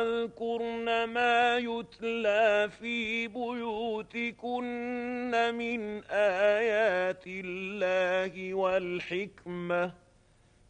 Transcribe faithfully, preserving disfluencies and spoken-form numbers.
واذكرن ما يتلى في بيوتكن من آيات الله والحكمة